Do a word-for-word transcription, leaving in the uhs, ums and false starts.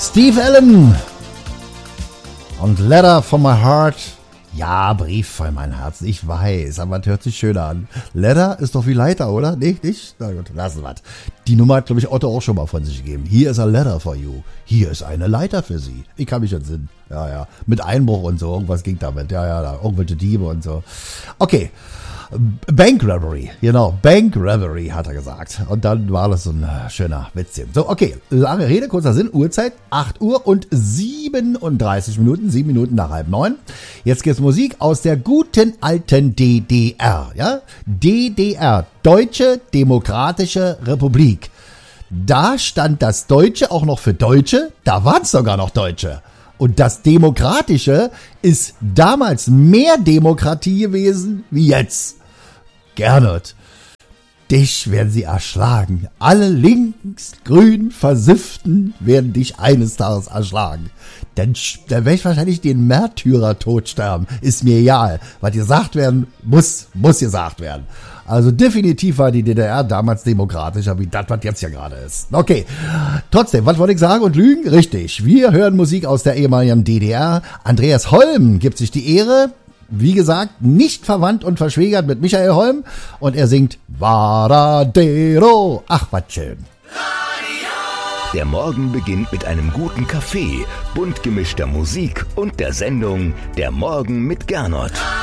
Steve Allen und Letter from my heart. Ja, Brief von meinem Herzen, ich weiß, aber das hört sich schöner an. Letter ist doch wie Leiter, oder? Nicht, nicht? Na gut, lassen wir es. Die Nummer hat, glaube ich, Otto auch schon mal von sich gegeben. Hier ist a letter for you. Hier ist eine Leiter für Sie. Ich kann mich entsinnen. Ja, ja. Mit Einbruch und so, irgendwas ging damit. Ja, ja, da, irgendwelche Diebe und so. Okay. Bank Robbery, genau, Bank Robbery hat er gesagt. Und dann war das so ein schöner Witzchen. So, okay, lange Rede, kurzer Sinn, Uhrzeit, acht Uhr und siebenunddreißig Minuten, sieben Minuten nach halb neun. Jetzt geht's Musik aus der guten alten D D R, ja? D D R, Deutsche Demokratische Republik. Da stand das Deutsche auch noch für Deutsche, da waren's sogar noch Deutsche. Und das Demokratische ist damals mehr Demokratie gewesen wie jetzt. Gernot, dich werden sie erschlagen. Alle links-grün Versifften werden dich eines Tages erschlagen. Dann, dann werde ich wahrscheinlich den Märtyrertod sterben. Ist mir egal. Was gesagt werden muss, muss gesagt werden. Also definitiv war die D D R damals demokratischer, wie das, was jetzt ja gerade ist. Okay, trotzdem, was wollte ich sagen und lügen? Richtig, wir hören Musik aus der ehemaligen D D R. Andreas Holm gibt sich die Ehre. Wie gesagt, nicht verwandt und verschwägert mit Michael Holm. Und er singt Varadero. Ach, was schön. Der Morgen beginnt mit einem guten Kaffee, bunt gemischter Musik und der Sendung Der Morgen mit Gernot.